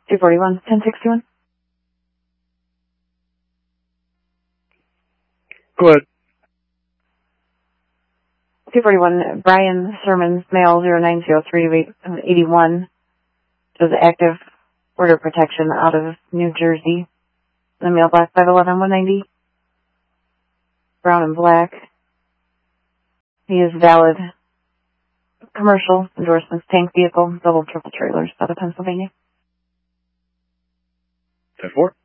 241, 1061. Go ahead. 241, Brian Sermons, male, 090381, does active border protection out of New Jersey. The male, black, 5'11", 190, brown and black. He is valid commercial endorsements, tank vehicle, double, triple trailers out of Pennsylvania. 10-4.